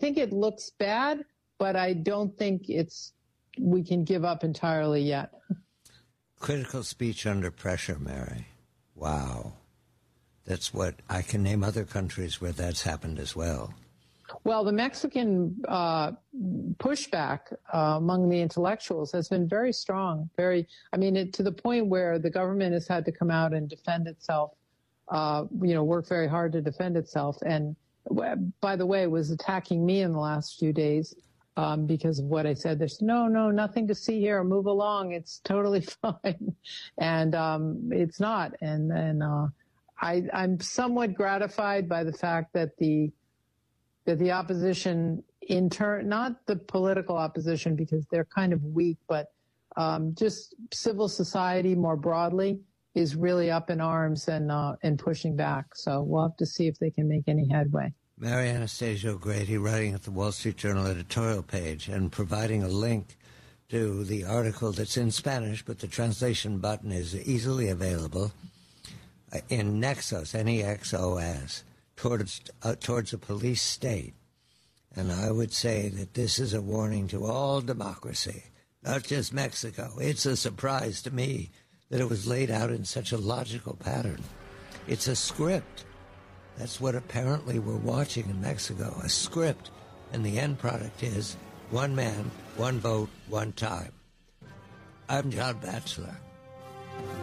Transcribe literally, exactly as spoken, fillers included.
think it looks bad, but I don't think it's we can give up entirely yet. Critical speech under pressure, Mary. Wow. That's what I can name other countries where that's happened as well. Well, the Mexican uh, pushback uh, among the intellectuals has been very strong. Very, I mean, it, to the point where the government has had to come out and defend itself. Uh, you know, work very hard to defend itself. And by the way, was attacking me in the last few days um, because of what I said. There's no, no, nothing to see here. Move along. It's totally fine. And um, it's not. And and uh, I, I'm somewhat gratified by the fact that the that the opposition, in turn, not the political opposition because they're kind of weak, but um, just civil society more broadly is really up in arms and uh, and pushing back. So we'll have to see if they can make any headway. Mary Anastasia O'Grady, writing at the Wall Street Journal editorial page and providing a link to the article that's in Spanish, but the translation button is easily available in Nexos, N E X O S, towards, uh, towards a police state. And I would say that this is a warning to all democracy, not just Mexico. It's a surprise to me that it was laid out in such a logical pattern. It's a script. That's what apparently we're watching in Mexico, a script. And the end product is one man, one vote, one time. I'm John Batchelor.